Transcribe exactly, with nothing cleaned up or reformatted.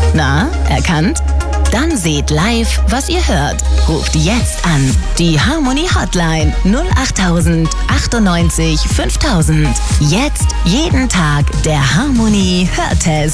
Na, erkannt? Dann seht live, was ihr hört. Ruft jetzt an. Die Harmony Hotline null achttausend achtundneunzig fünftausend. Jetzt jeden Tag der Harmony Hörtest.